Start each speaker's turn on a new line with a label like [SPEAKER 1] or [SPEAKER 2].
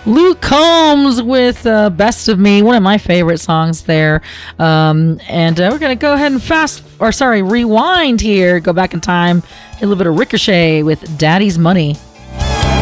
[SPEAKER 1] Luke Combs with Best of Me, one of my favorite songs there. And we're going to go ahead and rewind here, go back in time, a little bit of Ricochet with Daddy's Money.